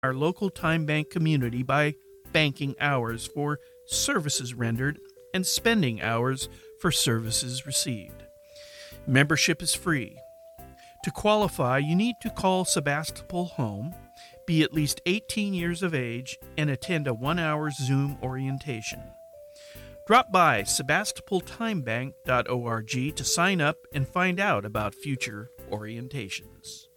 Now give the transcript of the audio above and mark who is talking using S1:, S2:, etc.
S1: our local time bank community by banking hours for services rendered and spending hours for services received. Membership is free. To qualify, you need to call Sebastopol home, be at least 18 years of age, and attend a 1-hour Zoom orientation. Drop by sebastopoltimebank.org to sign up and find out about future orientations.